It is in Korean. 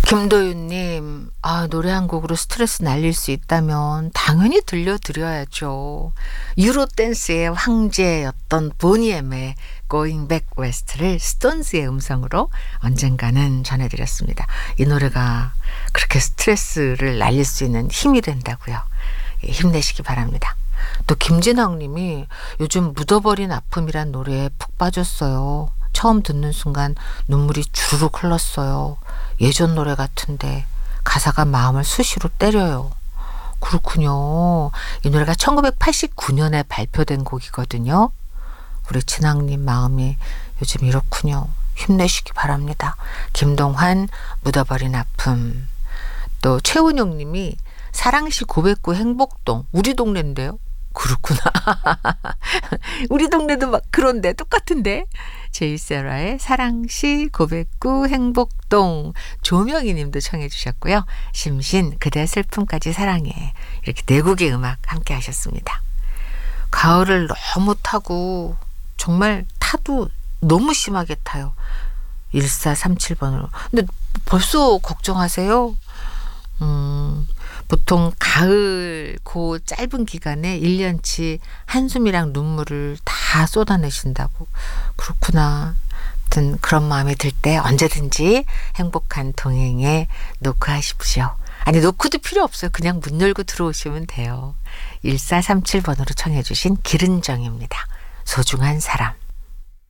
김도윤님, 노래 한 곡으로 스트레스 날릴 수 있다면 당연히 들려드려야죠. 유로댄스의 황제였던 보니엠의 Going Back West를 스톤즈의 음성으로 언젠가는 전해드렸습니다. 이 노래가 그렇게 스트레스를 날릴 수 있는 힘이 된다고요. 힘내시기 바랍니다. 또 김진학 님이 요즘 묻어버린 아픔이란 노래에 푹 빠졌어요. 처음 듣는 순간 눈물이 주르륵 흘렀어요. 예전 노래 같은데 가사가 마음을 수시로 때려요. 그렇군요. 이 노래가 1989년에 발표된 곡이거든요. 우리 진학님 마음이 요즘 이렇군요. 힘내시기 바랍니다. 김동환 묻어버린 아픔. 또 최은영 님이 사랑시 909 행복동 우리 동네인데요. 그렇구나. 우리 동네도 막 그런데 똑같은데. 제이세라의 사랑시 909 행복동. 조명희 님도 청해 주셨고요. 심신 그대 슬픔까지 사랑해. 이렇게 네 곡의 음악 함께 하셨습니다. 가을을 너무 타고 정말 타도 너무 심하게 타요. 1437번으로. 근데 벌써 걱정하세요? 보통 가을 그 짧은 기간에 1년치 한숨이랑 눈물을 다 쏟아내신다고. 그렇구나. 아무튼 그런 마음이 들 때 언제든지 행복한 동행에 노크하십시오. 아니 노크도 필요 없어요. 그냥 문 열고 들어오시면 돼요. 1437번으로 청해 주신 기른정입니다. 소중한 사람.